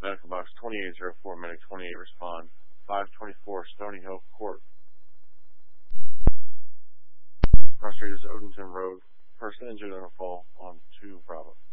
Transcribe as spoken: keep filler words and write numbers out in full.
Medical box twenty-eight oh four, medic twenty-eight, respond. five twenty-four, Stony Hill Court. Cross street is Odenton Road. Person injured in a fall on two Bravo.